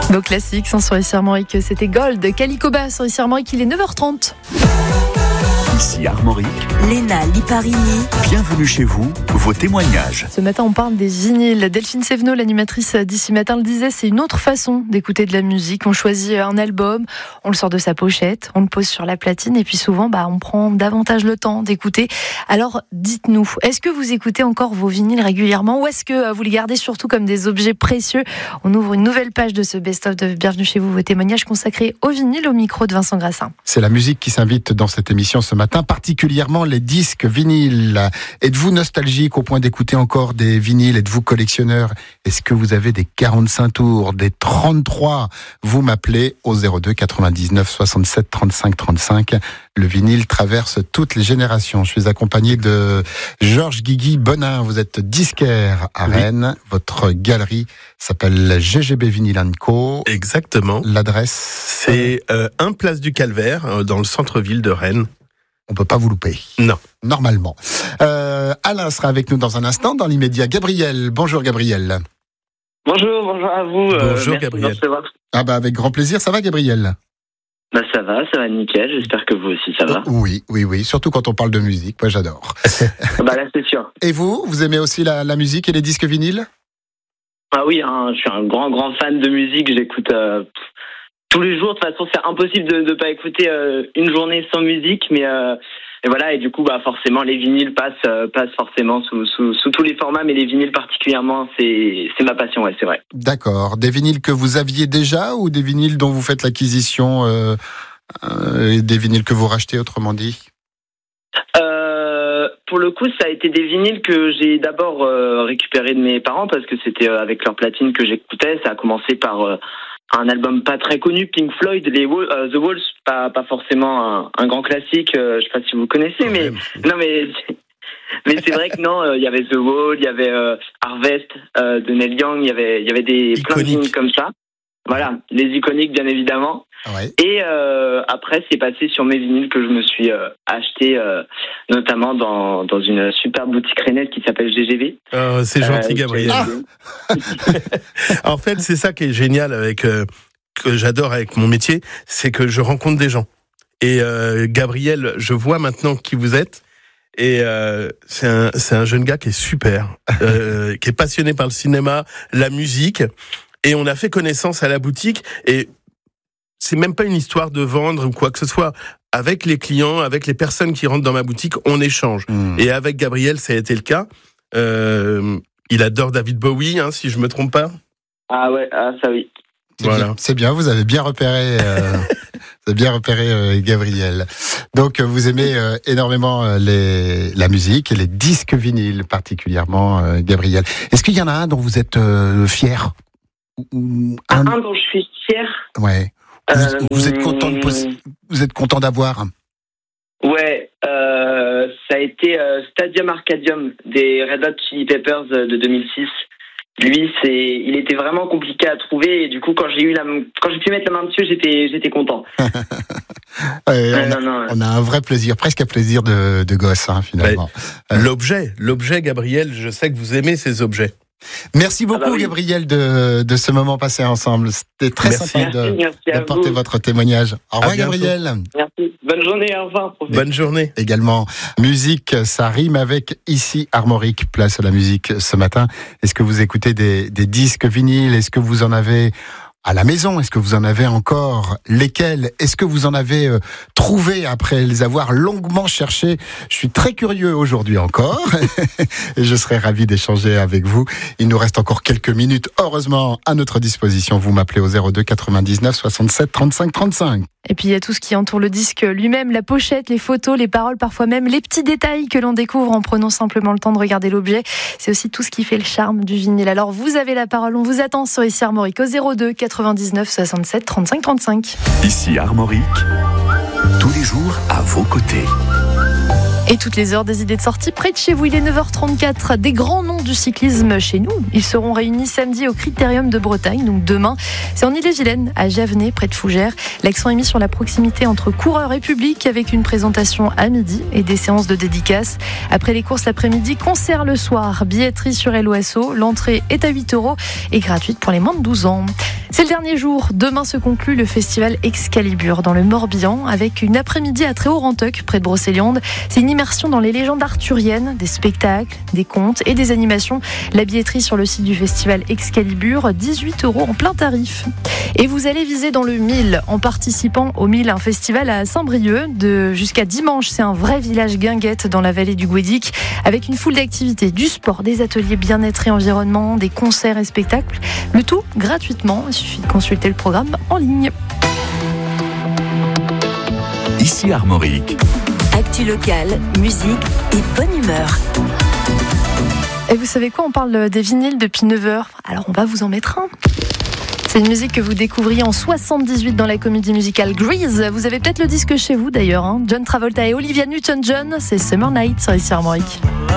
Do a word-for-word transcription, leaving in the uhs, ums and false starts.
Nos classiques sont sur Ici Armorique, c'était Gold, Calicoba sur Ici Armorique, il est neuf heures trente. Ici Armorique, Léna Liparini. Bienvenue chez vous, vos témoignages. Ce matin, on parle des vinyles. Delphine Sévenot, l'animatrice d'Ici Matin, le disait, c'est une autre façon d'écouter de la musique. On choisit un album, on le sort de sa pochette, on le pose sur la platine et puis souvent, bah, on prend davantage le temps d'écouter. Alors, dites-nous, est-ce que vous écoutez encore vos vinyles régulièrement ou est-ce que vous les gardez surtout comme des objets précieux ? On ouvre une nouvelle page de ce best-of de Bienvenue chez vous, vos témoignages consacrés au vinyle, au micro de Vincent Grassin. C'est la musique qui s'invite dans cette émission ce matin, particulièrement les disques vinyles. Êtes-vous nostalgique au point d'écouter encore des vinyles ? Êtes-vous collectionneur ? Est-ce que vous avez des quarante-cinq tours, des trente-trois ? Vous m'appelez au zéro deux quatre-vingt-dix-neuf soixante-sept trente-cinq trente-cinq. Le vinyle traverse toutes les générations. Je suis accompagné de Georges Guigui Bonin. Vous êtes disquaire à Rennes. Oui. Votre galerie s'appelle G G B Vinyl and Co. Exactement. L'adresse ? C'est euh, un place du Calvaire, euh, dans le centre-ville de Rennes. On peut pas vous louper. Non. Normalement. Euh, Alain sera avec nous dans un instant. Dans l'immédiat, Gabriel. Bonjour Gabriel. Bonjour, bonjour à vous. Bonjour euh, Gabriel. Ah bah avec grand plaisir. Ça va Gabriel ? Bah ça va, ça va nickel. J'espère que vous aussi ça va. Oui, oui, oui. Surtout quand on parle de musique. Moi j'adore. Bah là c'est sûr. Et vous, vous aimez aussi la, la musique et les disques vinyles ? Ah oui, hein, je suis un grand grand fan de musique. J'écoute euh, tous les jours. De toute façon, c'est impossible de ne pas écouter euh, une journée sans musique, mais euh, et voilà. Et du coup, bah forcément, les vinyles passent euh, passent forcément sous, sous sous tous les formats, mais les vinyles particulièrement, c'est c'est ma passion, ouais, c'est vrai. D'accord. Des vinyles que vous aviez déjà ou des vinyles dont vous faites l'acquisition, euh, euh, des vinyles que vous rachetez, autrement dit ? Euh, pour le coup, ça a été des vinyles que j'ai d'abord euh, récupérés de mes parents parce que c'était euh, avec leur platine que j'écoutais. Ça a commencé par euh, un album pas très connu, Pink Floyd, les Wall, euh, The Walls, pas pas forcément un, un grand classique. Euh, je sais pas si vous connaissez, Quand mais même. non mais mais c'est vrai que non, il euh, y avait The Wall, il y avait euh, Harvest euh, de Neil Young, il y avait il y avait des plein de vinyles comme ça. Voilà, les iconiques bien évidemment. Ouais. Et euh, après, c'est passé sur mes vinyles que je me suis euh, acheté, euh, notamment dans dans une super boutique rennais qui s'appelle G G V. Oh, c'est gentil Euh, Gabriel. qui- En fait, c'est ça qui est génial avec euh, que j'adore avec mon métier, c'est que je rencontre des gens. Et euh, Gabriel, je vois maintenant qui vous êtes. Et euh, c'est un c'est un jeune gars qui est super, euh, qui est passionné par le cinéma, la musique. Et on a fait connaissance à la boutique. Et c'est même pas une histoire de vendre ou quoi que ce soit. Avec les clients, avec les personnes qui rentrent dans ma boutique, on échange. Mmh. Et avec Gabriel, ça a été le cas. Euh, il adore David Bowie, hein, si je me trompe pas. Ah ouais, ah ça oui. C'est Voilà. bien, c'est bien, vous avez bien repéré, euh, vous avez bien repéré euh, Gabriel. Donc euh, vous aimez euh, énormément euh, les, la musique et les disques vinyles particulièrement, euh, Gabriel. Est-ce qu'il y en a un dont vous êtes euh, fier ? Ou Un, un, un dont je suis fière. ouais. Vous, Euh, vous êtes content de pos- vous êtes content d'avoir. Ouais, euh, ça a été euh, Stadium Arcadium des Red Hot Chili Peppers euh, de deux mille six. Lui, c'est, il était vraiment compliqué à trouver et du coup, quand j'ai eu la, quand j'ai pu mettre la main dessus, j'étais, j'étais content. Ouais, non, on, a, non, non. on a un vrai plaisir, presque un plaisir de, de gosse hein, finalement. Euh, L'objet, l'objet, Gabriel, je sais que vous aimez ces objets. Merci beaucoup Ah bah oui. Gabriel de, de ce moment passé ensemble. C'était très Merci. sympa de, Merci, merci à d'apporter vous. votre témoignage. Au revoir À bientôt. Gabriel. Merci. Bonne journée, au revoir. profitez. Bonne journée. Également, musique, ça rime avec Ici Armorique, place à la musique ce matin. Est-ce que vous écoutez des, des disques vinyles ? Est-ce que vous en avez à la maison ? Est-ce que vous en avez encore ? Lesquels ? Est-ce que vous en avez euh, trouvé après les avoir longuement cherchés ? Je suis très curieux aujourd'hui encore et je serais ravi d'échanger avec vous. Il nous reste encore quelques minutes, heureusement, à notre disposition. Vous m'appelez au zéro deux quatre-vingt-dix-neuf soixante-sept trente-cinq trente-cinq. Et puis il y a tout ce qui entoure le disque lui-même, la pochette, les photos, les paroles, parfois même les petits détails que l'on découvre en prenant simplement le temps de regarder l'objet. C'est aussi tout ce qui fait le charme du vinyle. Alors vous avez la parole, on vous attend sur Ici Armorique au zéro deux quatre-vingt-dix-neuf soixante-sept trente-cinq trente-cinq. Ici Armorique, tous les jours à vos côtés. Et toutes les heures des idées de sortie près de chez vous. Il est neuf heures trente-quatre. Des grands noms du cyclisme chez nous. Ils seront réunis samedi au Critérium de Bretagne, donc demain. C'est en Ille-et-Vilaine, à Javenay, près de Fougères. L'accent est mis sur la proximité entre coureurs et public, avec une présentation à midi et des séances de dédicaces. Après les courses l'après-midi, concert le soir. Billetterie sur Helloasso. L'entrée est à huit euros et gratuite pour les moins de douze ans. C'est le dernier jour. Demain se conclut le festival Excalibur dans le Morbihan avec une après-midi à Tréhaut-Ranteuc, près de Brocéliande. C'est une immersion dans les légendes arthuriennes, des spectacles, des contes et des animations. La billetterie sur le site du festival Excalibur, dix-huit euros en plein tarif. Et vous allez viser dans le mille en participant au mille, un festival à Saint-Brieuc de jusqu'à dimanche. C'est un vrai village guinguette dans la vallée du Guédic avec une foule d'activités, du sport, des ateliers bien-être et environnement, des concerts et spectacles. Le tout gratuitement. Il suffit de consulter le programme en ligne. Ici Armorique. Actu locale, musique et bonne humeur. Et vous savez quoi, on parle des vinyles depuis neuf heures. Alors on va vous en mettre un. C'est une musique que vous découvriez en soixante-dix-huit dans la comédie musicale Grease. Vous avez peut-être le disque chez vous d'ailleurs. Hein. John Travolta et Olivia Newton-John, c'est Summer Night sur Ici Armorique.